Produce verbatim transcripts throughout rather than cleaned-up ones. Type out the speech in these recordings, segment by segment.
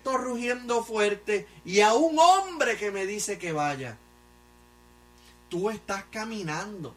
viento rugiendo fuerte y a un hombre que me dice que vaya. Tú estás caminando.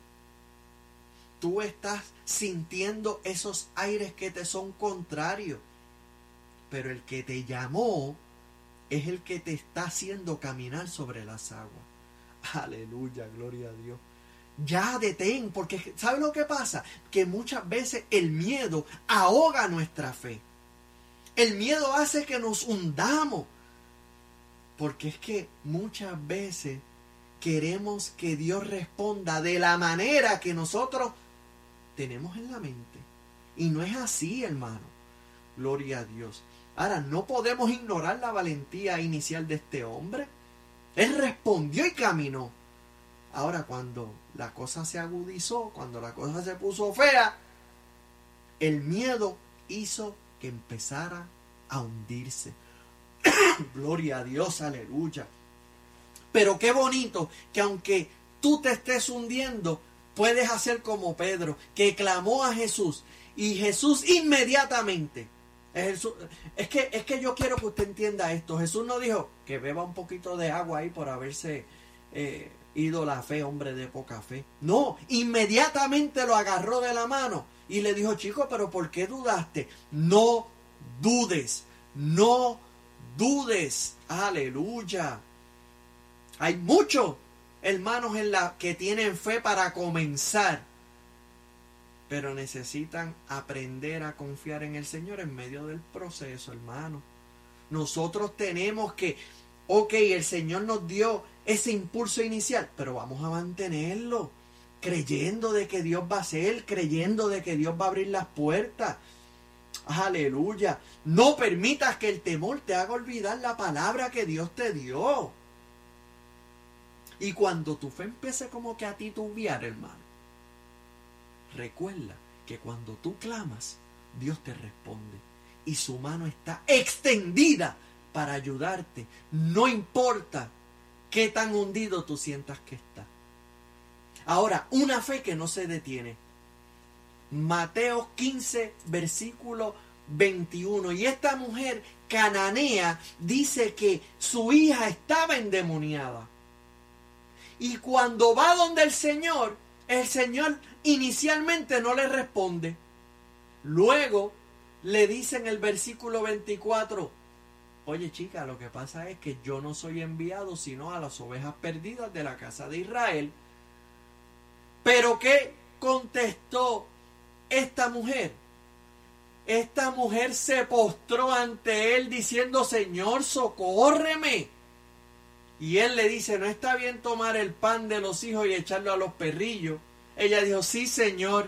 Tú estás sintiendo esos aires que te son contrarios. Pero el que te llamó es el que te está haciendo caminar sobre las aguas. Aleluya, gloria a Dios. Ya detén, porque ¿sabes lo que pasa? Que muchas veces el miedo ahoga nuestra fe. El miedo hace que nos hundamos. Porque es que muchas veces queremos que Dios responda de la manera que nosotros tenemos en la mente. Y no es así, hermano. Gloria a Dios. Ahora, no podemos ignorar la valentía inicial de este hombre. Él respondió y caminó. Ahora, cuando la cosa se agudizó, cuando la cosa se puso fea, el miedo hizo que empezara a hundirse. Gloria a Dios, aleluya. Pero qué bonito que aunque tú te estés hundiendo, puedes hacer como Pedro, que clamó a Jesús. Y Jesús inmediatamente... Jesús, es, que, es que yo quiero que usted entienda esto. Jesús no dijo que beba un poquito de agua ahí por haberse eh, ido la fe, hombre de poca fe. No, inmediatamente lo agarró de la mano y le dijo, chico, pero ¿por qué dudaste? No dudes, no dudes. Aleluya. Hay muchos hermanos en la que tienen fe para comenzar, pero necesitan aprender a confiar en el Señor en medio del proceso, hermano. Nosotros tenemos que, ok, el Señor nos dio ese impulso inicial, pero vamos a mantenerlo, creyendo de que Dios va a hacer, creyendo de que Dios va a abrir las puertas. Aleluya. No permitas que el temor te haga olvidar la palabra que Dios te dio. Y cuando tu fe empiece como que a titubear, hermano, recuerda que cuando tú clamas, Dios te responde. Y su mano está extendida para ayudarte. No importa qué tan hundido tú sientas que está. Ahora, una fe que no se detiene. Mateo quince, versículo veintiuno. Y esta mujer cananea dice que su hija estaba endemoniada. Y cuando va donde el Señor, el Señor inicialmente no le responde. Luego le dice en el versículo veinticuatro, oye chica, lo que pasa es que yo no soy enviado sino a las ovejas perdidas de la casa de Israel. Pero ¿qué contestó esta mujer? Esta mujer se postró ante él diciendo, Señor, socórreme. Y él le dice, no está bien tomar el pan de los hijos y echarlo a los perrillos. Ella dijo, sí, Señor,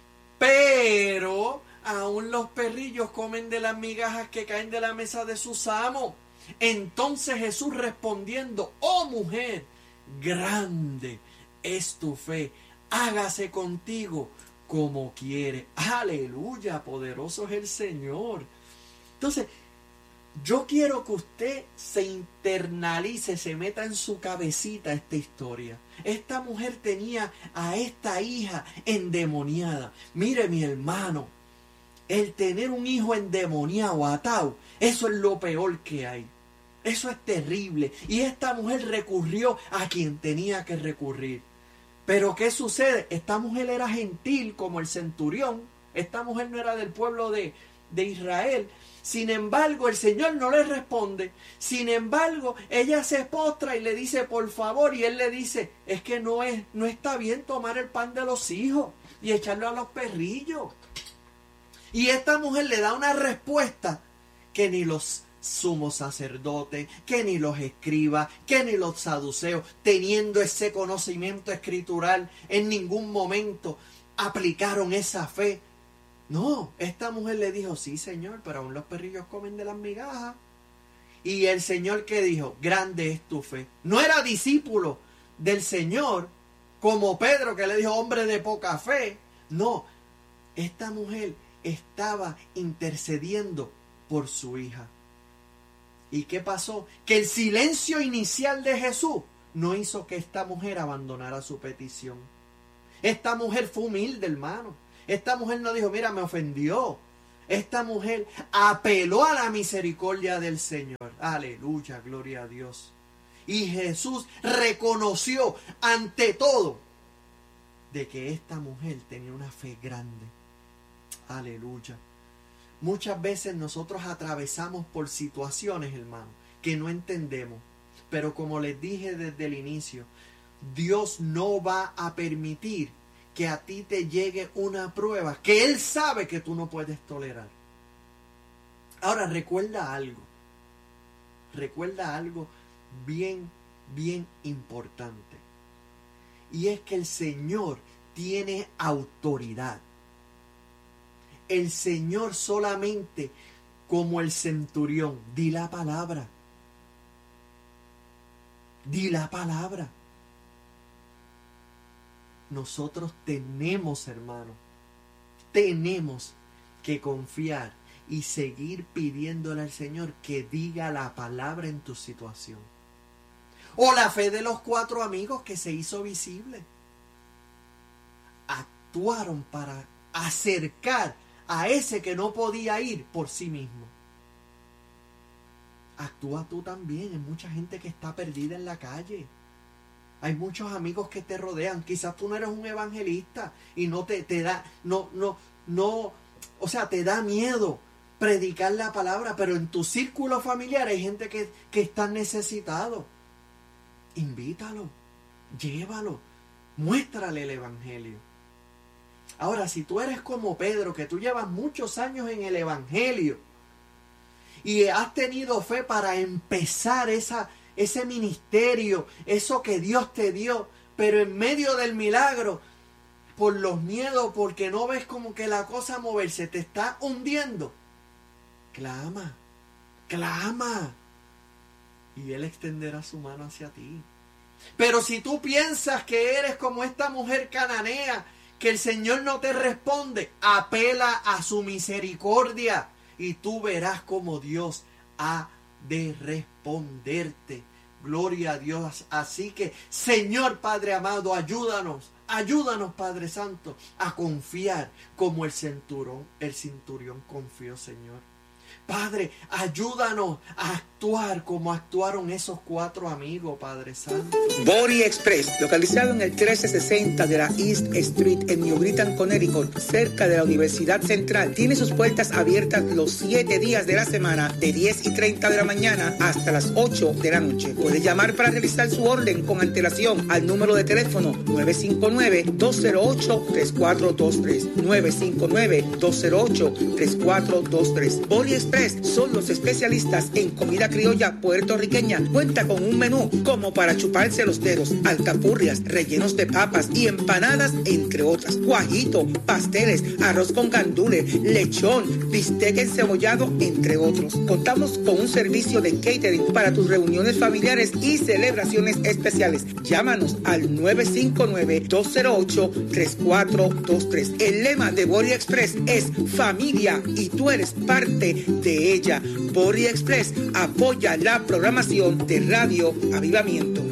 pero aún los perrillos comen de las migajas que caen de la mesa de sus amos. Entonces Jesús respondiendo, oh mujer, grande es tu fe, hágase contigo como quiere. Aleluya, poderoso es el Señor. Entonces, yo quiero que usted se internalice, se meta en su cabecita esta historia. Esta mujer tenía a esta hija endemoniada. Mire, mi hermano, el tener un hijo endemoniado, atado, eso es lo peor que hay. Eso es terrible. Y esta mujer recurrió a quien tenía que recurrir. Pero ¿qué sucede? Esta mujer era gentil como el centurión. Esta mujer no era del pueblo de, de Israel. Sin embargo, el Señor no le responde. Sin embargo, ella se postra y le dice, por favor, y él le dice, es que no es, no está bien tomar el pan de los hijos y echarlo a los perrillos. Y esta mujer le da una respuesta que ni los sumos sacerdotes, que ni los escribas, que ni los saduceos, teniendo ese conocimiento escritural, en ningún momento aplicaron esa fe. No, esta mujer le dijo, sí, Señor, pero aún los perrillos comen de las migajas. Y el Señor, ¿qué dijo? Grande es tu fe. No era discípulo del Señor como Pedro, que le dijo, hombre de poca fe. No, esta mujer estaba intercediendo por su hija. ¿Y qué pasó? Que el silencio inicial de Jesús no hizo que esta mujer abandonara su petición. Esta mujer fue humilde, hermano. Esta mujer no dijo, mira, me ofendió. Esta mujer apeló a la misericordia del Señor. Aleluya, gloria a Dios. Y Jesús reconoció ante todo de que esta mujer tenía una fe grande. Aleluya. Muchas veces nosotros atravesamos por situaciones, hermano, que no entendemos. Pero como les dije desde el inicio, Dios no va a permitir que a ti te llegue una prueba que Él sabe que tú no puedes tolerar. Ahora recuerda algo. Recuerda algo bien, bien importante. Y es que el Señor tiene autoridad. El Señor solamente, como el centurión, di la palabra. Di la palabra. Nosotros tenemos, hermano, tenemos que confiar y seguir pidiéndole al Señor que diga la palabra en tu situación. O la fe de los cuatro amigos que se hizo visible. Actuaron para acercar a ese que no podía ir por sí mismo. Actúa tú también. Hay mucha gente que está perdida en la calle. Hay muchos amigos que te rodean. Quizás tú no eres un evangelista y no te, te da, no, no, no, o sea, te da miedo predicar la palabra, pero en tu círculo familiar hay gente que, que está necesitado. Invítalo, llévalo, muéstrale el evangelio. Ahora, si tú eres como Pedro, que tú llevas muchos años en el evangelio y has tenido fe para empezar esa ese ministerio, eso que Dios te dio, pero en medio del milagro, por los miedos, porque no ves como que la cosa moverse, te está hundiendo. Clama, clama, y Él extenderá su mano hacia ti. Pero si tú piensas que eres como esta mujer cananea, que el Señor no te responde, apela a su misericordia y tú verás como Dios ha de responderte. Gloria a Dios. Así que, Señor Padre amado, ayúdanos, ayúdanos, Padre Santo, a confiar como el centurión, el centurión confió, Señor. Padre, ayúdanos a actuar como actuaron esos cuatro amigos, Padre Santo. Body Express, localizado en el trece sesenta de la East Street en New Britain, Connecticut, cerca de la Universidad Central, tiene sus puertas abiertas los siete días de la semana, de diez y treinta de la mañana hasta las ocho de la noche. Puede llamar para realizar su orden con antelación al número de teléfono nueve cinco nueve, dos cero ocho, tres cuatro dos tres, nueve cinco nueve, dos cero ocho, tres cuatro dos tres. Body Express son los especialistas en comida criolla puertorriqueña. Cuenta con un menú como para chuparse los dedos, alcapurrias, rellenos de papas y empanadas, entre otras. Guajito, pasteles, arroz con gandules, lechón, bistec encebollado, entre otros. Contamos con un servicio de catering para tus reuniones familiares y celebraciones especiales. Llámanos al nueve cinco nueve, dos cero ocho, tres cuatro dos tres. El lema de Body Express es familia y tú eres parte de ella. Body Express apoya la programación de Radio Avivamiento.